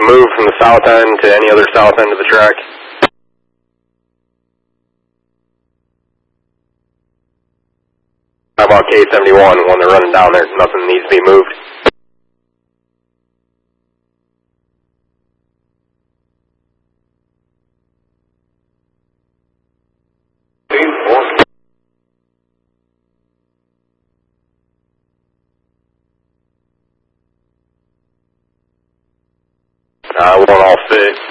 moved from the south end to any other south end of the track? How about K71 when they're running down there? Nothing needs to be moved? One all fit.